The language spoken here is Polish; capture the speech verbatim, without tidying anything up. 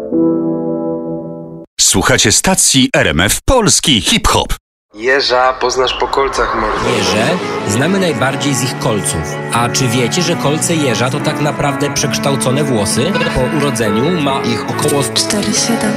Słuchacie stacji R M F Polski Hip-Hop. Jeża poznasz po kolcach, mordo. Jeże znamy najbardziej z ich kolców. A czy wiecie, że kolce jeża to tak naprawdę przekształcone włosy? Po urodzeniu ma ich około cztery siedem.